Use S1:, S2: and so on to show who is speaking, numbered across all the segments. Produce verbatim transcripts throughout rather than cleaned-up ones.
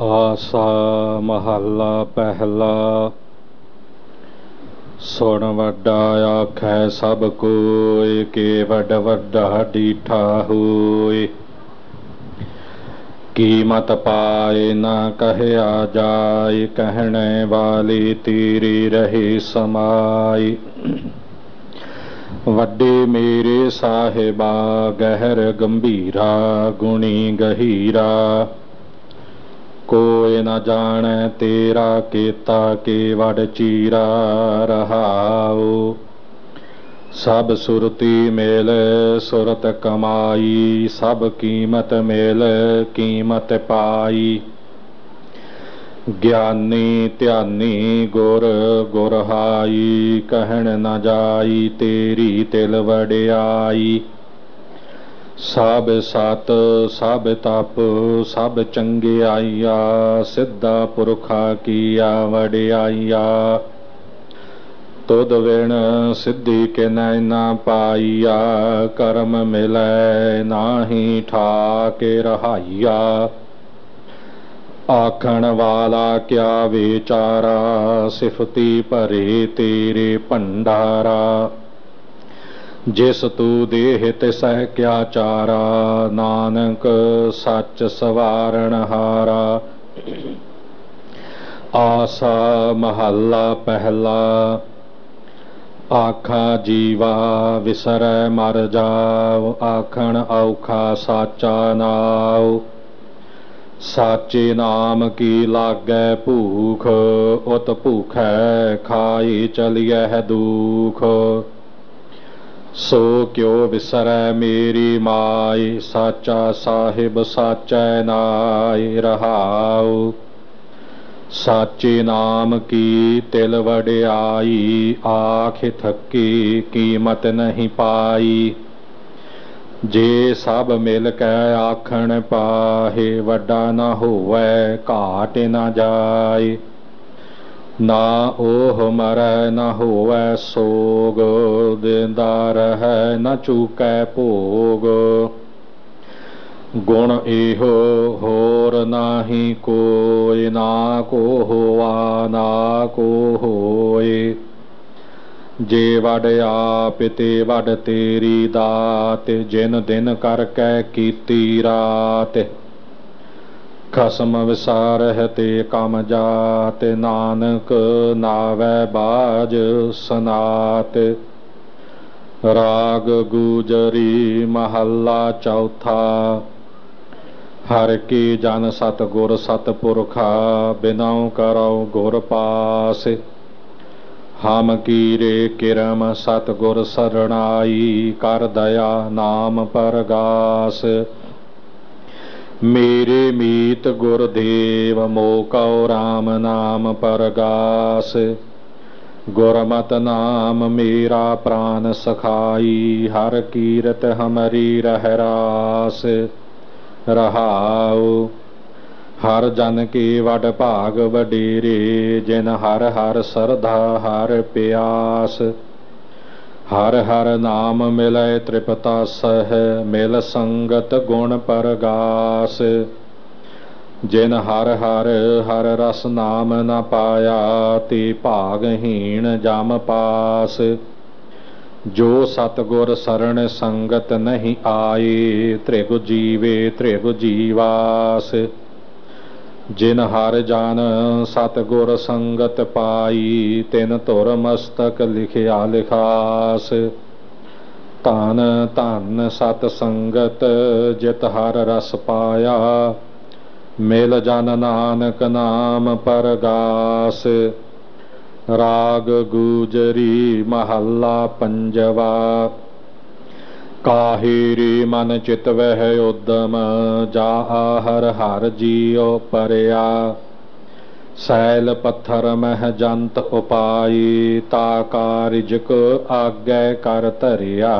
S1: ਆਸਾ ਮਹੱਲਾ ਪਹਿਲਾ। ਸੁਣ ਵੱਡਾ ਆਖੈ ਸਭ ਕੋਇ, ਕੇ ਵੱਡ ਵੱਡਾ ਡੀਠਾ ਹੋਇ। ਕੀਮਤ ਪਾਏ ਨਾ ਕਹਿਆ ਜਾਇ, ਕਹਿਣੇ ਵਾਲੀ ਤੇਰੀ ਰਹੇ ਸਮਾਈ। ਵੱਡੇ ਮੇਰੇ ਸਾਹਿਬਾ ਗਹਿਰ ਗੰਭੀਰਾ, ਗੁਣੀ ਗਹੀਰਾ। ਕੋਇ ਨ ਜਾਣੈ ਤੇਰਾ ਕੀਤਾ, ਕੇ ਵਡ ਚੀਰਾ ਰਹਾਉ। ਸਭ ਸੁਰਤੀ ਮੇਲ ਸੁਰਤ ਕਮਾਈ, ਸਭ ਕੀਮਤ ਮੇਲ ਕੀਮਤ ਪਾਈ। ਗਿਆਨੀ ਧਿਆਨੀ ਗੁਰ ਗੁਰਹਾਈ, ਕਹਿਣ ਨ ਜਾਈ ਤੇਰੀ ਤਿਲ ਵਡਿਆਈ। ਸਭ ਸਤ ਸਭ ਤਪ ਸਭ ਚੰਗਿਆਈਆ, ਸਿੱਧਾ ਪੁਰਖਾ ਕੀਆ ਵਡਿਆਈਆ। ਤੁਧ ਵਿਣ ਸਿੱਧੀ ਕਿਨੈ ਨਾ ਪਾਈਆ, ਕਰਮ ਮਿਲੈ ਨਾਹੀ ਠਾਕੇ ਰਹਾਈਆ। ਆਖਣ ਵਾਲਾ ਕਿਆ ਵਿਚਾਰਾ, ਸਿਫਤੀ ਭਰੇ ਤੇਰੇ ਭੰਡਾਰਾ। ਜਿਸ ਤੂ ਦੇਹ ਤਿਸਹਿ ਕਿਆ ਚਾਰਾ, ਨਾਨਕ ਸੱਚ ਸਵਾਰਨ ਹਾਰਾ। ਆਸਾ ਮਹੱਲਾ ਪਹਿਲਾ। ਆਖਾ ਜੀਵਾ ਵਿਸਰੈ ਮਰ ਜਾਉ, ਆਖਣ ਔਖਾ ਸਾਚਾ ਨਾਉ। ਸਾਚੇ ਨਾਮ ਕੀ ਲਾਗੈ ਭੂਖ, ਉਤ ਭੂਖੈ ਖਾਈ ਚਲੀਐ ਦੂਖ। ਸੋ ਕਿਉ ਵਿਸਰੈ ਮੇਰੀ ਮਾਈ, ਸਾਚਾ ਸਾਹਿਬ ਸਾਚੈ ਨਾਇ ਰਹਾਉ। ਸਾਚੇ ਨਾਮ ਕੀ ਤਿਲ ਵਡਿਆਈ, ਆਖ ਥੱਕੀ ਕੀਮਤ ਨਹੀਂ ਪਾਈ। ਜੇ ਸਭ ਮਿਲ ਕੈ ਆਖਣ ਪਾਹੇ, ਵੱਡਾ ਨ ਹੋਵੈ ਘਾਟ ਨ ਜਾਇ। ਨਾ ਓਹ ਮਰੈ ਨ ਹੋਵੈ ਸੋਗ, ਦੇਂਦਾ ਰਹੈ ਨ ਚੂਕੈ ਭੋਗ। ਗੁਣ ਇਹੋ ਹੋਰ ਨਾਹੀ ਕੋਇ, ਨਾ ਕੋ ਹੋਆ ਨਾ ਕੋ ਹੋਇ। ਜੇ ਵਡ ਆਪ ਤੇ ਵਡ ਤੇਰੀ ਦਾਤ, ਜਿਨ ਦਿਨ ਕਰਕੇ ਕੀਤੀ ਰਾਤ। ਖਸਮ ਵਿਸਾਰਹਿ ਤੇ ਕਮ ਜਾਤ, ਨਾਨਕ ਨਾਵੈ ਬਾਜ ਸਨਾਤ। ਰਾਗ ਗੂਜਰੀ ਮਹੱਲਾ ਚੌਥਾ। ਹਰਿ ਕੀ ਜਨ ਸਤ ਗੁਰ ਸਤ ਪੁਰਖਾ, ਬਿਨਉ ਕਰਉ ਗੁਰ ਪਾਸ। ਹਮ ਕੀਰੇ ਕਿਰਮ ਸਤ ਗੁਰ ਸਰਣਾਈ, ਕਰ ਦਇਆ ਨਾਮ ਪਰਗਾਸ। ਮੇਰੇ ਮੀਤ ਗੁਰਦੇਵ ਮੋਹ ਕਉ ਰਾਮ ਨਾਮ ਪਰਗਾਸ। ਗੁਰਮਤਿ ਨਾਮ ਮੇਰਾ ਪ੍ਰਾਨ ਸਖਾਈ, ਹਰਿ ਕੀਰਤ ਹਮਰੀ ਰਹਿ ਰਾਸ ਰਹਾਉ। ਹਰ ਜਨ ਕੇ ਵਡ ਭਾਗ ਵਡੇਰੇ, ਜਿਨ ਹਰ ਹਰ ਸਰਧਾ ਹਰ ਪਿਆਸ। ਹਰ ਹਰ ਨਾਮ ਮਿਲੈ ਤ੍ਰਿਪਤਾ ਸਹਿ, ਮਿਲ ਸੰਗਤ ਗੁਣ ਪਰਗਾਸ। ਜਿਨ ਹਰ ਹਰ ਹਰ ਰਸ ਨਾਮ ਨ ਪਾਇਆ, ਤੇ ਭਾਗਹੀਣ ਜਮ ਪਾਸ। ਜੋ ਸਤਿਗੁਰ ਸਰਣ ਸੰਗਤ ਨਹੀਂ ਆਏ, ਤ੍ਰਿਗ ਜੀਵੇ ਤ੍ਰਿਗ ਜੀਵਾਸ। ਜਿਨ ਹਰ ਜਨ ਸਤਿਗੁਰ ਸੰਗਤ ਪਾਈ, ਤਿਨ ਧੁਰ ਮਸਤਕ ਲਿਖਿਆ ਲਿਖਾਸ। ਧਨ ਧਨ ਸਤ ਸੰਗਤ ਜਿਤ ਹਰ ਰਸ ਪਾਇਆ, ਮਿਲ ਜਨ ਨਾਨਕ ਨਾਮ ਪਰਗਾਸ। ਰਾਗ ਗੂਜਰੀ ਮਹੱਲਾ ਪੰਜਵਾ। ਕਾਹੇ ਰੇ ਮਨ ਚਿਤ ਵਹਿ ਉਦਮ, ਜਾ ਹਰ ਹਰ ਜੀਉ ਪਰਿਆ। ਸੈਲ ਪੱਥਰ ਮਹਿ ਜੰਤ ਉਪਾਈ, ਤਾ ਕਾਰਿਜਕ ਆਗੈ ਕਰ ਧਰਿਆ।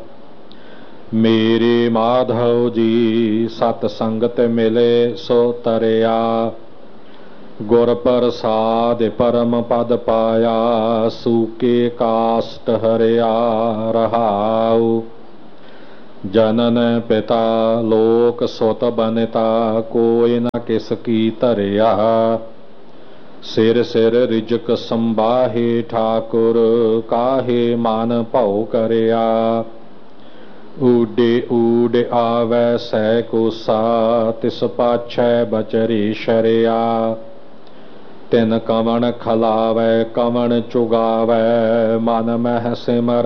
S1: ਮੇਰੇ ਮਾਧਵ ਜੀ ਸਤ ਸੰਗਤ ਮਿਲੇ ਸੋ ਤਰਿਆ। ਗੁਰ ਪ੍ਰਸਾਦਿ ਪਰਮ ਪਦ ਪਾਇਆ, ਸੂਕੇ ਕਾਸਟ ਹਰਿਆ ਰਹਾਉ। जनन पिता लोक सुत बनिता कोई न किस की धरिया सिर सिर रिजक संबाहे ठाकुर काहे मान भौ करिया ऊडे ऊड आवै सै कोसा तिस पाछै बचरी शरिया तिन कवण खलावै कवण चुगावै मन मह सिमर